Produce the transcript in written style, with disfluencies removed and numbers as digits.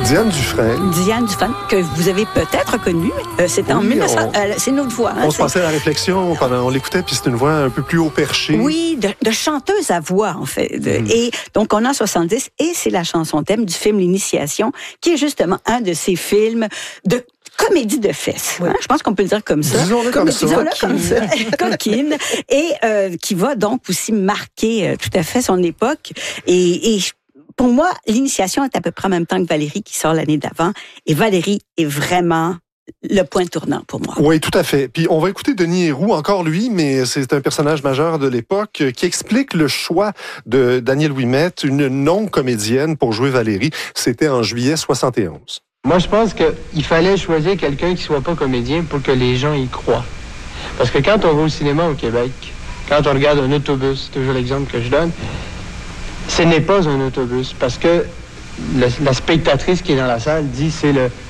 Diane Dufresne. Diane Dufresne, que vous avez peut-être connue. C'était en 1900. C'est une autre voix. On se passait à la réflexion pendant on l'écoutait, puis c'est une voix un peu plus haut perché. Oui, de chanteuse à voix, en fait. Et donc, on est en 70, et c'est la chanson thème du film L'Initiation, qui est justement un de ces films de comédie de fesses. Oui. Hein? Je pense qu'on peut le dire comme ça. Disons-le comme ça. Coquine. Et qui va donc aussi marquer tout à fait son époque. Et pour moi, L'Initiation est à peu près en même temps que Valérie, qui sort l'année d'avant. Et Valérie est vraiment le point tournant pour moi. Oui, tout à fait. Puis on va écouter Denis Héroux, encore lui, mais c'est un personnage majeur de l'époque qui explique le choix de Danielle Ouimet, une non-comédienne, pour jouer Valérie. C'était en juillet 71. Moi, je pense qu'il fallait choisir quelqu'un qui soit pas comédien pour que les gens y croient. Parce que quand on va au cinéma au Québec, quand on regarde un autobus, c'est toujours l'exemple que je donne, ce n'est pas un autobus. Parce que la spectatrice qui est dans la salle dit c'est le